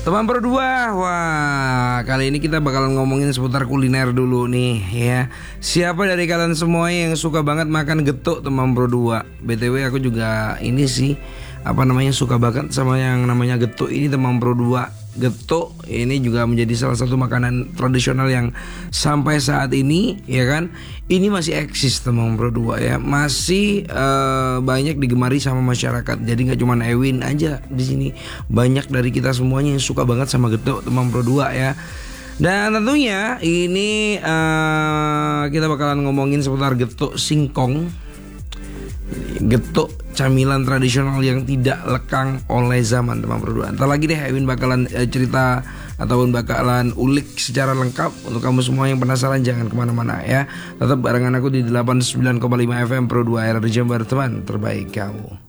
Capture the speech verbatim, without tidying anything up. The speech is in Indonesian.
Teman berdua, wah kali ini kita bakalan ngomongin seputar kuliner dulu nih ya. Siapa dari kalian semua yang suka banget makan getuk teman berdua? B T W aku juga ini sih apa namanya suka banget sama yang namanya getuk ini teman berdua. Getuk ini juga menjadi salah satu makanan tradisional yang sampai saat ini ya kan ini masih eksis teman berdua ya, masih uh, banyak digemari sama masyarakat. Jadi nggak cuma Ewin aja di sini, banyak dari kita semuanya yang suka banget sama getuk teman berdua ya. Dan tentunya ini uh, kita bakalan ngomongin seputar getuk singkong, getuk camilan tradisional yang tidak lekang oleh zaman teman berdua. Ntar lagi deh Ewin bakalan eh, cerita ataupun bakalan ulik secara lengkap. Untuk kamu semua yang penasaran jangan kemana-mana ya, tetap barengan aku di delapan puluh sembilan koma lima F M Pro dua R di Jember, teman terbaik kamu.